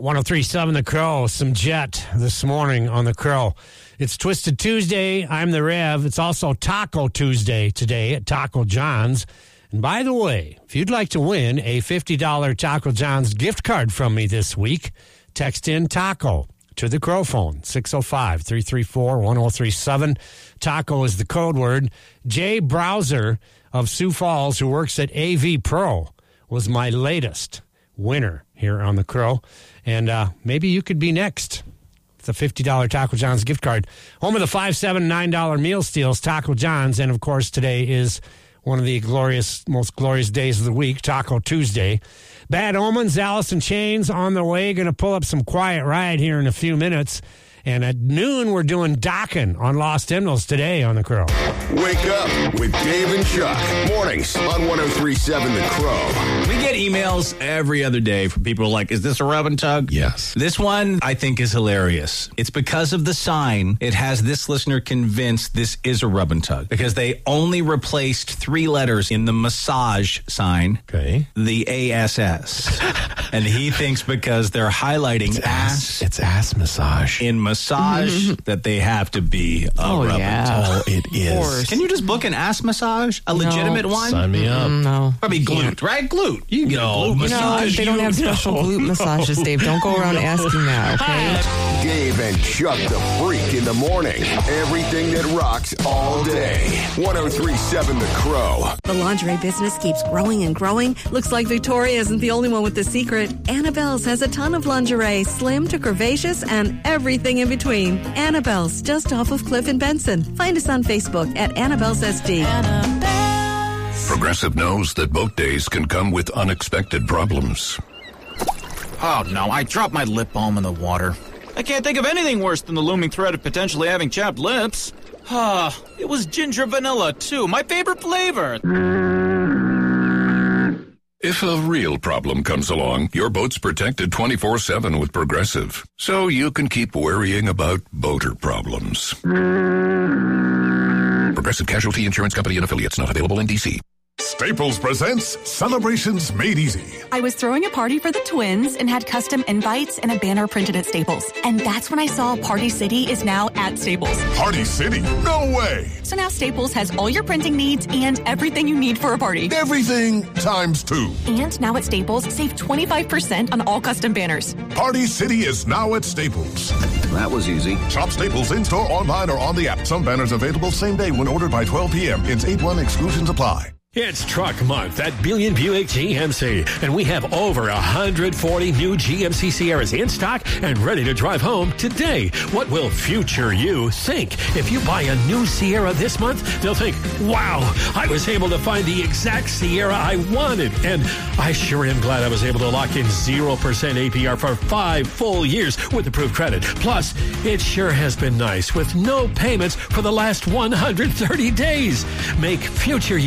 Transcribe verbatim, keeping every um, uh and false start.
one oh three point seven The Crow, some Jet this morning on The Crow. It's Twisted Tuesday. I'm the Rev. It's also Taco Tuesday today at Taco John's. And by the way, if you'd like to win a fifty dollars Taco John's gift card from me this week, text in Taco to the Crow phone, six oh five, three three four, one oh three seven. Taco is the code word. Jay Browser of Sioux Falls, who works at A V Pro, was my latest winner here on The Crow. And uh, maybe you could be next. It's a fifty dollars Taco John's gift card. Home of the five, seven, nine dollar meal steals, Taco John's. And, of course, today is one of the glorious, most glorious days of the week, Taco Tuesday. Bad Omens, Alice in Chains on the way. Going to pull up some Quiet Riot here in a few minutes. And at noon, we're doing Dockin' on Lost Hymnals today on The Crow. Wake up with Dave and Chuck. Mornings on one oh three point seven The Crow. We get emails every other day from people like, is this a rub and tug? Yes. This one I think is hilarious. It's because of the sign. It has this listener convinced this is a rub and tug because they only replaced three letters in the massage sign. Okay. The A S S. And he thinks because they're highlighting It's ass, ass. It's ass massage. in massage that they have to be a Oh, rub yeah. and tug. Oh, it is. course. Can you just book an ass massage? A legitimate one? Sign me up. No. Probably glute, right? Glute. You can get No, a glute massage. No, massage. they don't you have special know. glute massages, Dave. Don't go around asking that, okay? Dave and Chuck the Freak in the morning. Everything that rocks all day. one oh three point seven The Crow. The lingerie business keeps growing and growing. Looks like Victoria isn't the only one with the secret. Annabelle's has a ton of lingerie, slim to curvaceous and everything in between. Annabelle's, just off of Cliff and Benson. Find us on Facebook at Annabelle's S D. Progressive knows that boat days can come with unexpected problems. Oh, no, I dropped my lip balm in the water. I can't think of anything worse than the looming threat of potentially having chapped lips. Ah, it was ginger vanilla, too, my favorite flavor. If a real problem comes along, your boat's protected twenty-four seven with Progressive, so you can keep worrying about boater problems. Progressive Casualty Insurance Company and affiliates, not available in D C. Staples presents Celebrations Made Easy. I was throwing a party for the twins and had custom invites and a banner printed at Staples. And that's when I saw Party City is now at Staples. Party City? No way! So now Staples has all your printing needs and everything you need for a party. Everything times two. And now at Staples, save twenty-five percent on all custom banners. Party City is now at Staples. That was easy. Shop Staples in-store, online, or on the app. Some banners available same day when ordered by twelve p.m. Ins eight one exclusions apply. It's Truck Month at Billion Buick G M C, and we have over one hundred forty new G M C Sierras in stock and ready to drive home today. What will future you think? If you buy a new Sierra this month, they'll think, wow, I was able to find the exact Sierra I wanted. And I sure am glad I was able to lock in zero percent A P R for five full years with approved credit. Plus, it sure has been nice with no payments for the last one hundred thirty days. Make future you